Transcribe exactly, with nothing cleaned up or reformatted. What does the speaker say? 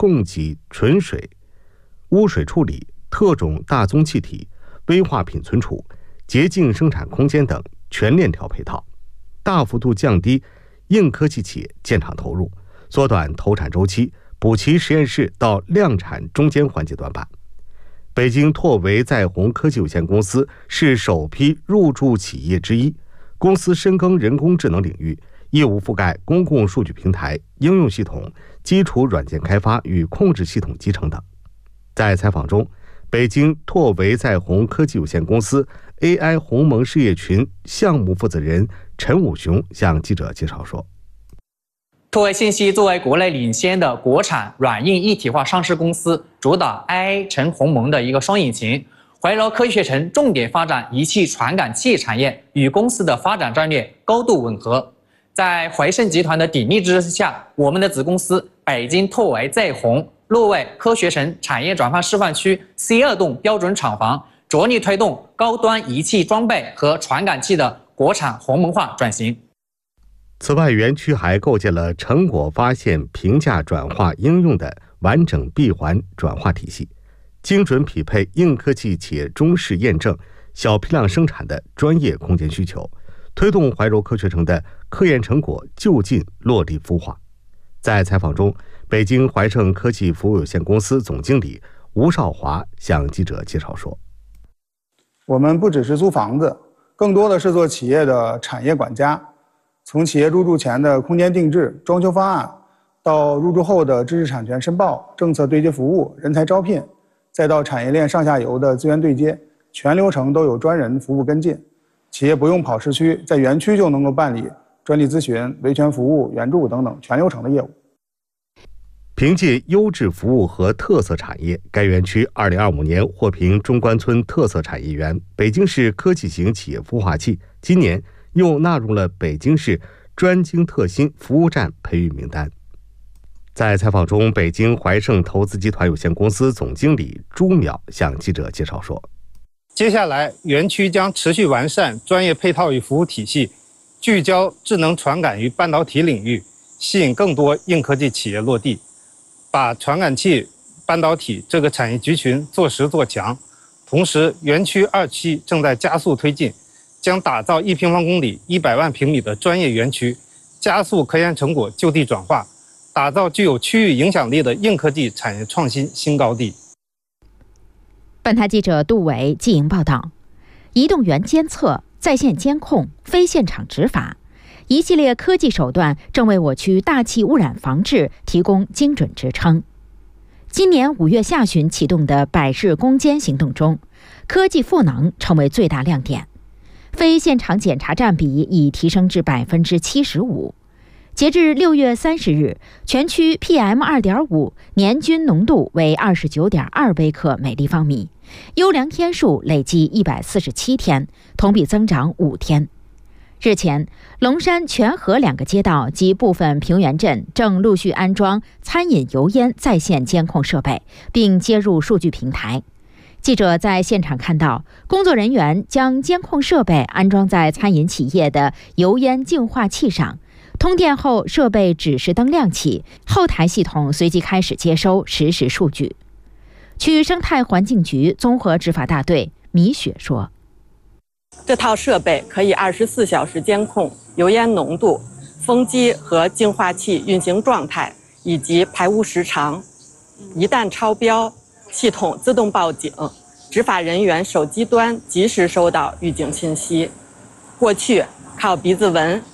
供给纯水、污水处理、特种大宗气体、危化品存储、洁净生产空间等全链条配套，大幅度降低硬科技企业建厂投入，缩短投产周期，补齐实验室到量产中间环节短板。北京拓维在宏科技有限公司是首批入驻企业之一，公司深耕人工智能领域，业务覆盖公共数据平台、应用系统、基础软件开发与控制系统集成等。在采访中，北京拓维在宏科技有限公司 A I 鸿蒙事业群项目负责人陈武雄向记者介绍说， 拓维信息作为国内领先的国产软硬一体化上市公司，主导 I A 乘鸿蒙的一个双引擎，怀柔科学城重点发展仪器传感器产业，与公司的发展战略高度吻合。在怀盛集团的鼎力支持下，我们的子公司北京拓维在宏落为科学城产业转换示范区 C 二栋标准厂房，着力推动高端仪器装备和传感器的国产鸿蒙化转型。 此外，园区还构建了成果发现、评价、转化、应用的完整闭环转化体系，精准匹配硬科技企业中试验证、小批量生产的专业空间需求，推动怀柔科学城的科研成果就近落地孵化。在采访中，北京怀盛科技服务有限公司总经理吴少华向记者介绍说， 我们不只是租房子，更多的是做企业的产业管家。从企业入驻前的空间定制、装修方案，到入驻后的知识产权申报、政策对接服务、人才招聘，再到产业链上下游的资源对接，全流程都有专人服务跟进。企业不用跑市区，在园区就能够办理专利咨询、维权服务、援助等等全流程的业务。 凭借优质服务和特色产业，该园区二零二五年获评中关村特色产业园、北京市科技型企业孵化器，今年又纳入了北京市专精特新服务站培育名单。在采访中，北京怀盛投资集团有限公司总经理朱淼向记者介绍说， 接下来园区将持续完善专业配套与服务体系，聚焦智能传感与半导体领域，吸引更多硬科技企业落地，把传感器、半导体这个产业集群做实做强。同时，园区二期正在加速推进，将打造一平方公里一百万平米的专业园区，加速科研成果就地转化，打造具有区域影响力的硬科技产业创新新高地。 本台记者杜伟记营报道，移动源监测、在线监控、非现场执法，一系列科技手段正为我区大气污染防治提供精准支撑。今年五月下旬启动的百日攻坚行动中，科技赋能成为最大亮点，非现场检查占比已提升至百分之七十五。截至六月三十日，全区 P M 二点五 年均浓度为二十九点二微克每立方米，优良天数累计一百四十七天，同比增长五天。日前，龙山、全河两个街道及部分平原镇正陆续安装餐饮油烟在线监控设备，并接入数据平台。记者在现场看到，工作人员将监控设备安装在餐饮企业的油烟净化器上，通电后设备指示灯亮起，后台系统随即开始接收实时数据。区生态环境局综合执法大队米雪说， 这套设备可以二十四小时监控油烟浓度、风机和净化器运行状态以及排污时长，一旦超标，系统自动报警，执法人员手机端及时收到预警信息。过去靠鼻子闻、